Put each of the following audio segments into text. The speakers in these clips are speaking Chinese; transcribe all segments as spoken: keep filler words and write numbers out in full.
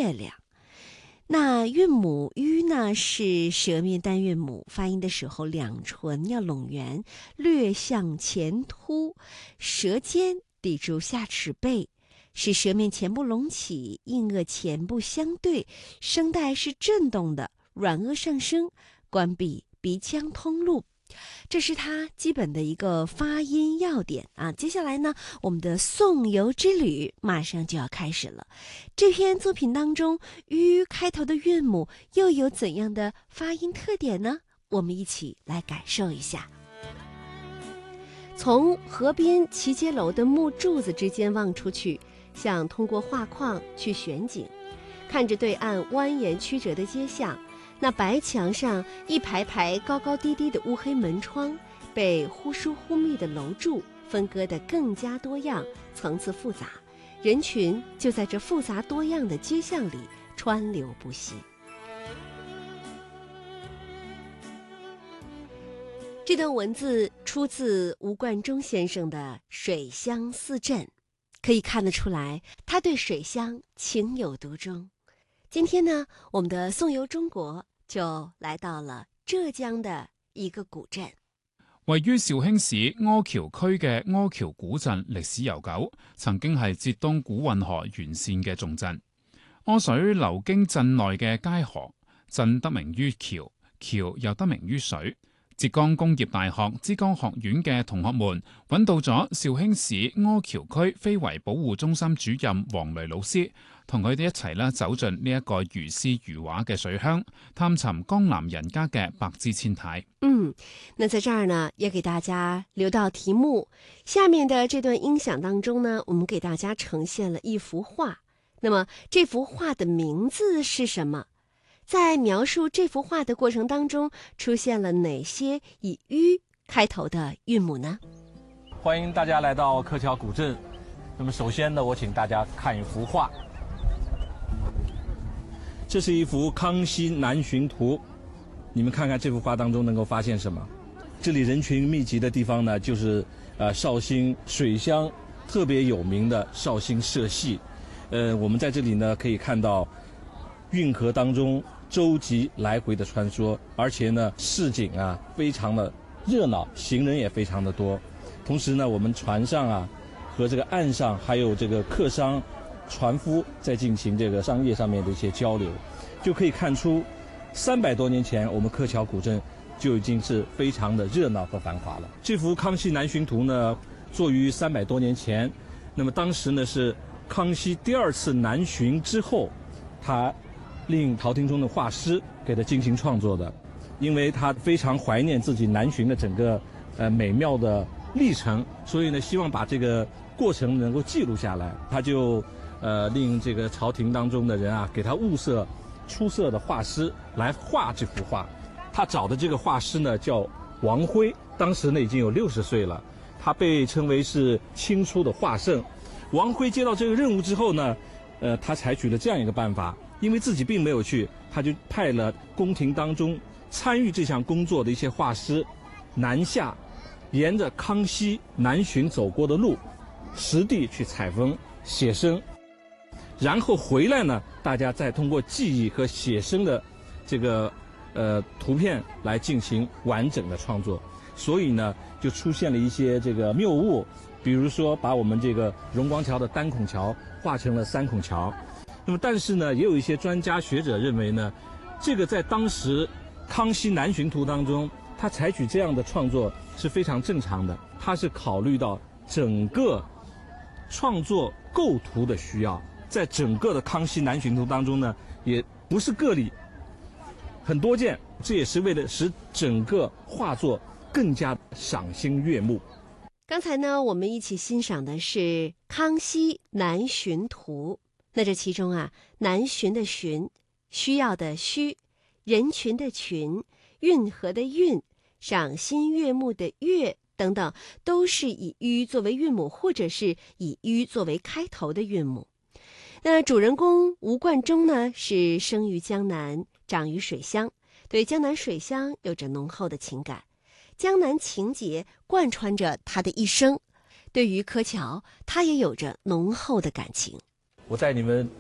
月亮。那韵母吁呢，是舌面单韵母，发音的时候两唇要拢圆，略向前凸，舌尖抵住下齿背，使舌面前部隆起，硬腭前部相对，声带是震动的，软腭上升，关闭鼻腔通路。这是它基本的一个发音要点啊。接下来呢，我们的颂游之旅马上就要开始了。这篇作品当中，吁开头的韵母又有怎样的发音特点呢？我们一起来感受一下。从河边齐街楼的木柱子之间望出去，像通过画框去选景，看着对岸蜿蜒曲折的街巷，那白墙上一排排高高低低的乌黑门窗，被忽疏忽密的楼柱分割得更加多样，层次复杂，人群就在这复杂多样的街巷里川流不息。这段文字出自吴冠中先生的《水乡四镇》，可以看得出来，他对水乡情有独钟。今天呢，我们的颂游中国就来到了浙江的一个古镇。 位於肇興市柯橋區嘅柯橋古鎮歷史悠久，曾經係浙東古運河沿線嘅重鎮。柯水流經鎮內嘅街河，鎮得名於橋，橋又得名於水。浙江工業大學之江學院嘅同學們揾到咗肇興市柯橋區非遺保護中心主任黃雷老師，同佢哋一齊咧走進呢一個如詩如畫嘅水鄉，探尋江南人家嘅百姿千態。 嗯，那在這兒呢，也給大家留道題目。下面的這段音響當中呢，我們給大家呈現了一幅畫。那麼這幅畫的名字是什麼？在描述這幅畫的過程當中，出現了哪些以吁開頭的韻母呢？ 歡迎大家來到柯橋古鎮。那麼首先呢，我請大家看一幅畫。這是一幅康熙南巡圖，你們看看這幅畫當中能夠發現什麼？這裡人群密集的地方呢，就是呃紹興水鄉特別有名的紹興社戲。呃，我們在這裡呢可以看到運河當中舟楫來回的穿梭，而且呢市井啊非常的熱鬧，行人也非常的多。同時呢，我們船上啊和這個岸上還有這個客商船夫在進行這個商業上面的一些交流，就可以看出三百多年前我們柯橋古鎮就已經是非常的熱鬧和繁華了。這幅康熙南巡圖呢作於三百多年前，那麼當時呢是康熙第二次南巡之後，他令朝廷中的畫師給他進行創作的，因為他非常懷念自己南巡的整個呃美妙的歷程，所以呢希望把這個過程能夠記錄下來。他就呃令這個朝廷當中的人啊給他物色出色的畫師來畫這幅畫。他找的這個畫師呢叫王輝，當時呢已經有六十歲了，他被稱為是清初的畫聖。王輝接到這個任務之後呢，呃他採取了這樣一個辦法，因為自己並沒有去，他就派了宮廷當中參與這項工作的一些畫師南下，沿着康熙南巡走過的路，實地去採風寫生，然後回來呢，大家再通過記憶和寫生的這個呃圖片來進行完整的創作。所以呢，就出現了一些這個謬誤，比如說把我們這個榮光橋的單孔橋畫成了三孔橋。那麼但是呢，也有一些專家學者認為呢，這個在當時康熙南巡圖當中，他採取這樣的創作是非常正常的，他是考慮到整個創作構圖的需要，在整個的康熙南巡圖當中呢，也不是個例，很多件，這也是為了使整個畫作更加賞心悅目。 剛才呢，我們一起欣賞的是康熙南巡圖。那這其中啊，南巡的巡，需要的需，人群的群，運河的運，賞心悅目的悅等等，都是以吁作為韻母，或者是以吁作為開頭的韻母。那主人公吳冠中呢，是生於江南，長於水鄉，對江南水鄉有着濃厚的情感，江南情節貫穿着他的一生。對於柯橋，他也有着濃厚的感情。 我帶你們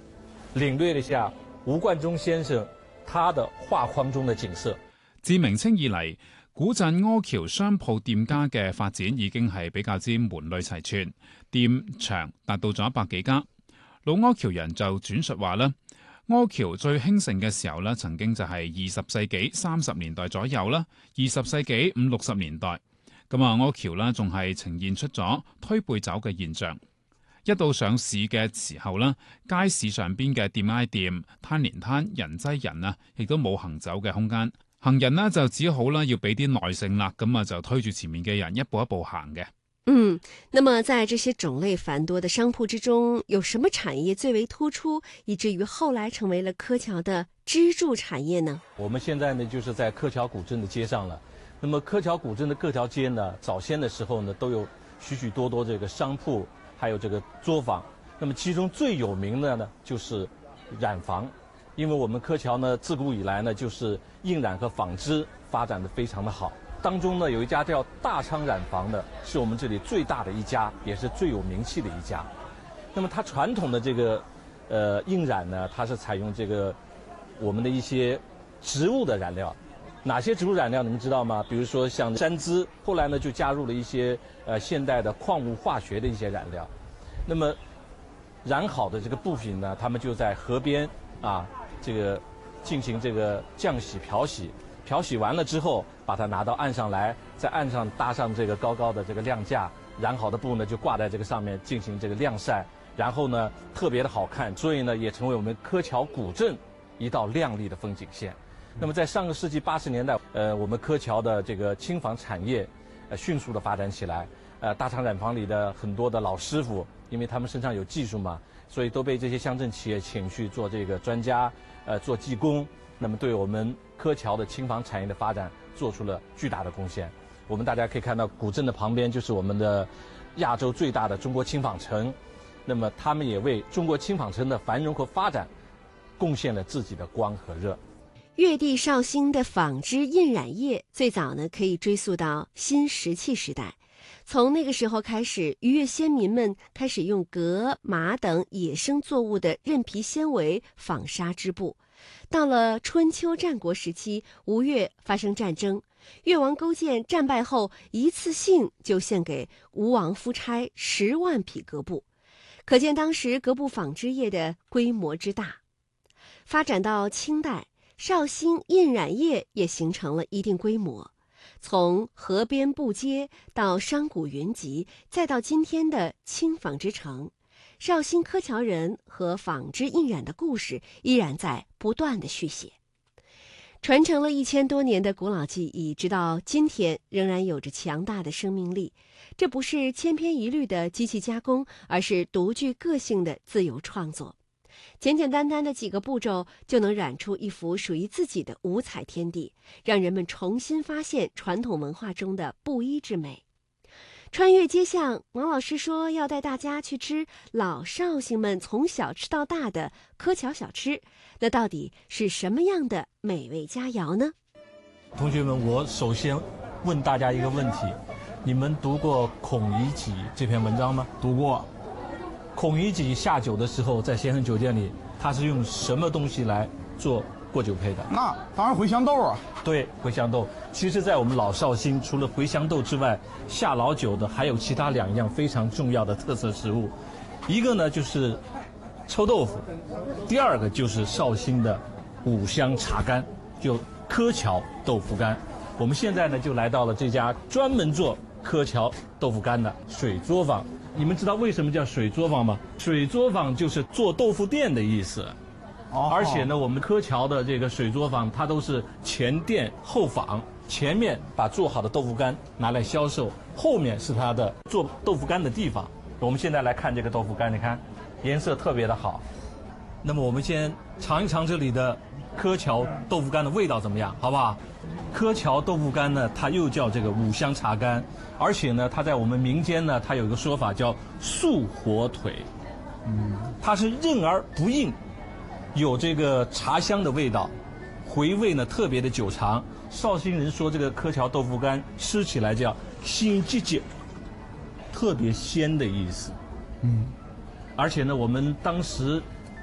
领略了一下吴冠中先生他的畫框中的景色。 自明清以嚟，古鎮柯橋商鋪店家嘅發展已經係比較之門類齊全，店長達到咗百幾家。老柯橋人就轉述話啦，柯橋最興盛嘅時候咧，曾經就係二十世紀三十年代左右啦，二十世紀五六十年代。咁啊，柯橋啦仲係呈現出咗推背走嘅現象。一到上市嘅時候啦，街市上邊嘅店挨店、攤連攤、人擠人啊，亦都冇行走嘅空間。行人呢就只好啦，要俾啲耐性啦，咁啊就推住前面嘅人一步一步行嘅。 嗯，那麼在這些種類繁多的商鋪之中，有什麼產業最為突出，以至於後來成為了柯橋的支柱產業呢？ 我們現在呢，就是在柯橋古鎮的街上了。那麼柯橋古鎮的各條街呢，早先的時候呢，都有許許多多這個商鋪，還有這個作坊。那麼其中最有名的呢，就是染坊。因為我們柯橋呢，自古以來呢，就是印染和紡織發展得非常的好。當中呢，有一家叫大昌染坊的，是我們這裡最大的一家，也是最有名氣的一家。那麼它傳統的這個，呃，印染呢，它是採用這個我們的一些植物的染料。哪些植物染料你們知道嗎？比如說像山梔，後來呢就加入了一些呃現代的礦物化學的一些染料。那麼染好的這個布品呢，他們就在河邊啊，這個進行這個浆洗、漂洗。漂洗完了之後，把它拿到岸上來，在岸上搭上這個高高的這個晾架，染好的布呢就掛在這個上面進行這個晾曬，然後呢特別的好看，所以呢也成為我們柯橋古鎮一道亮麗的風景線。那麼在上個世紀八十年代，呃，我們柯橋的這個輕紡產業，呃，迅速的發展起來。呃，大昌染坊裡的很多的老師傅，因為他們身上有技術嘛，所以都被這些鄉鎮企業請去做這個專家，呃，做技工。那麼對我們柯橋的輕紡產業的發展做出了巨大的貢獻。我們大家可以看到，古鎮的旁邊就是我們的亞洲最大的中國輕紡城。那麼他們也為中國輕紡城的繁榮和發展貢獻了自己的光和熱。 粵地紹興的紡織印染業最早呢可以追溯到新石器時代。從那個時候開始，漁業先民們開始用革、麻等野生作物的韌皮纖維紡紗織布。到了春秋戰國時期，吳越發生戰爭，越王勾踐戰敗後，一次性就獻給吳王夫差十萬匹革布，可見當時革布紡織業的規模之大。發展到清代，紹興印染業也形成了一定規模，從河邊布街到商賈雲集，再到今天的輕紡織城，紹興柯橋人和紡織印染的故事依然在不斷的續寫，傳承了一千多年的古老技藝，直到今天仍然有着強大的生命力。這不是千篇一律的機器加工，而是獨具個性的自由創作。簡簡單單的幾個步驟就能染出一幅屬於自己的五彩天地，讓人們重新發現傳統文化中的布衣之美。穿越街巷，王老師說要帶大家去吃老紹興們從小吃到大的柯橋小吃，那到底是什麼樣的美味佳肴呢？ 同學們，我首先問大家一個問題，你們讀過《孔乙己》這篇文章嗎？ 讀過。 孔乙己下酒的時候，在咸亨酒店裡，他是用什麼東西來做過酒配的？ 那當然茴香豆啊。 對，茴香豆。其實在我們老紹興，除了茴香豆之外，下老酒的還有其他兩樣非常重要的特色食物，一個呢就是臭豆腐，第二個就是紹興的五香茶乾，就柯橋豆腐乾。我們現在呢就來到了這家專門做柯橋豆腐乾的水作坊。你們知道為什麼叫水作坊嗎？水作坊就是做豆腐店的意思。哦。而且呢，我們柯橋的這個水作坊，它都是前店後坊，前面把做好的豆腐乾拿來銷售，後面是它的做豆腐乾的地方。我們現在來看這個豆腐乾，你看顏色特別的好。那麼我們先嘗一嘗這裡的柯橋豆腐乾的味道怎麼樣，好不好？柯橋豆腐乾呢，它又叫這個五香茶乾，而且呢，它在我們民間呢，它有一個說法叫素火腿，嗯，它是韌而不硬，有這個茶香的味道，回味呢特別的久長。紹興人說這個柯橋豆腐乾吃起來叫鮮唧唧，特別鮮的意思，嗯，而且呢，我們當時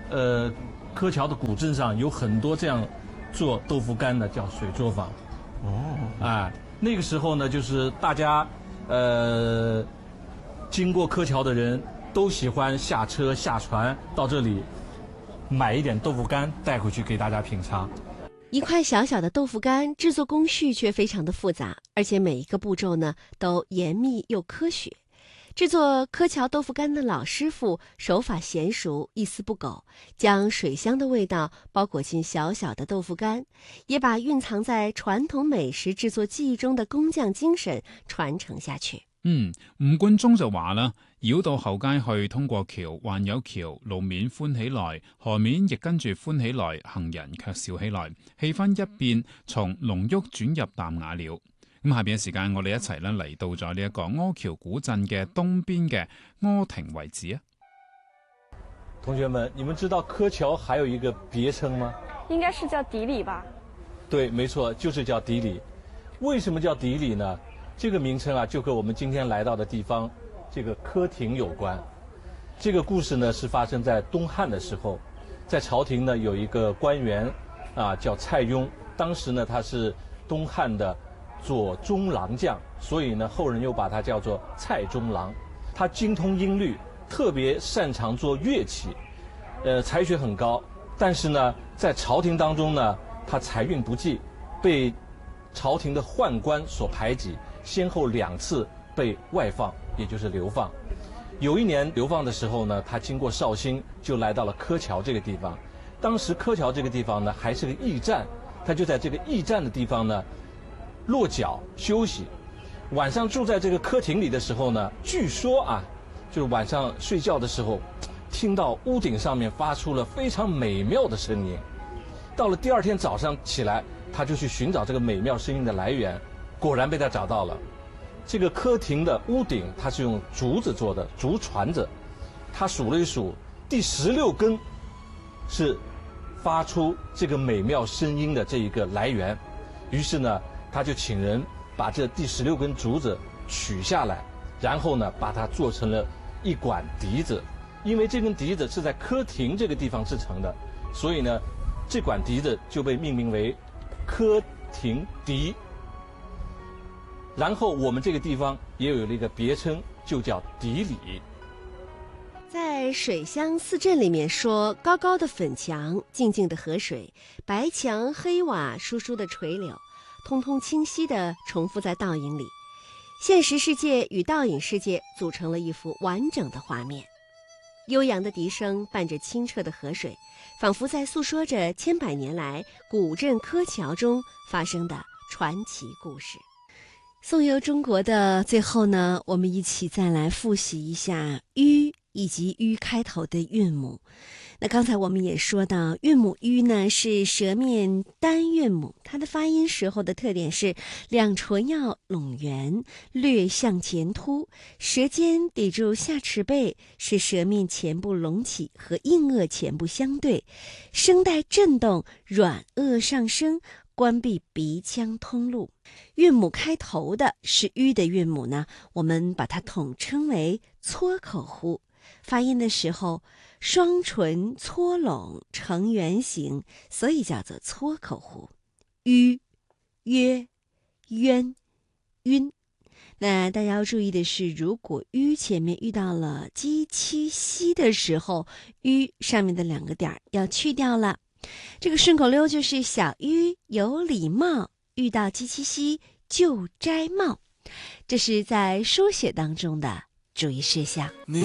呃，柯桥的古镇上有很多这样做豆腐干的，叫水作坊。哦，哎，那个时候呢，就是大家，呃，经过柯桥的人都喜欢下车下船到这里，买一点豆腐干带回去给大家品尝。 一块小小的豆腐干，制作工序却非常的复杂，而且每一个步骤呢都严密又科学。制作柯桥豆腐干的老师傅手法娴熟，一丝不苟，将水乡的味道包裹进小小的豆腐干，也把蕴藏在传统美食制作技艺中的工匠精神傳承下去。 嗯，吳冠中就話啦，繞到後街去，通過橋，還有橋，路面歡起來，河面亦跟住歡起來，行人卻笑起來，氣氛一變，從濃郁轉入淡雅了。咁下邊嘅時間，我哋一齊咧嚟到咗呢一個柯橋古鎮嘅東邊嘅柯亭遺址啊！ 同學們，你們知道柯橋還有一個別稱嗎？ 應該是叫底里吧？ 對，沒錯，就是叫底里。為什麼叫底里呢？這個名稱啊，就和我們今天來到的地方，這個柯亭有關。這個故事呢，是發生在東漢的時候，在朝廷呢有一個官員，啊叫蔡邕，當時呢他是東漢的左中郎將，所以呢後人又把他叫做蔡中郎。他精通音律，特別擅長做樂器，呃才學很高，但是呢在朝廷當中呢，他才運不濟，被朝廷的宦官所排擠，先後兩次被外放，也就是流放。有一年流放的時候呢，他經過紹興，就來到了柯橋這個地方。當時柯橋這個地方呢，還是個驛站，他就在這個驛站的地方呢落腳休息。晚上住在這個柯亭裡的時候呢，據說啊，就是晚上睡覺的時候，聽到屋頂上面發出了非常美妙的聲音。到了第二天早上起來，他就去尋找這個美妙聲音的來源，果然被他找到了。這個柯亭的屋頂，它是用竹子做的，竹椽子。他數了一數，第十六根是發出這個美妙聲音的這一個來源。於是呢，他就請人把這第十六根竹子取下來，然後呢，把它做成了一管笛子。因為這根笛子是在柯亭這個地方製成的，所以呢，這管笛子就被命名為柯亭笛。然後我們這個地方也有了一個別稱，就叫底里。 在水鄉四鎮裡面說，高高的粉牆，靜靜的河水，白牆黑瓦，疏疏的垂柳，通通清晰地重複在倒影裡，現實世界與倒影世界組成了一幅完整的畫面。悠揚的笛聲伴着清澈的河水，仿佛在訴說着千百年來古鎮柯橋中發生的傳奇故事。宋遊中國的最後呢，我們一起再來複習一下吁以及吁開頭的韻母。那剛才我們也說到，韻母吁呢是舌面單韻母，它的發音時候的特點是兩唇要攏圓，略向前凸，舌尖抵住下齒背，使舌面前部隆起和硬腭前部相對，聲帶震動，軟腭上升，關閉鼻腔通路。韻母開頭的是吁的韻母呢，我們把它統稱為撮口呼。發音的時候，雙唇搓攏成圓形，所以叫做撮口呼。吁、約、淵、暈。那大家要注意的是，如果吁前面遇到了雞七西的時候，吁上面的兩個點要去掉了。這個順口溜就是小吁有禮貌，遇到雞七西就摘帽。這是在書寫當中的注意事項。你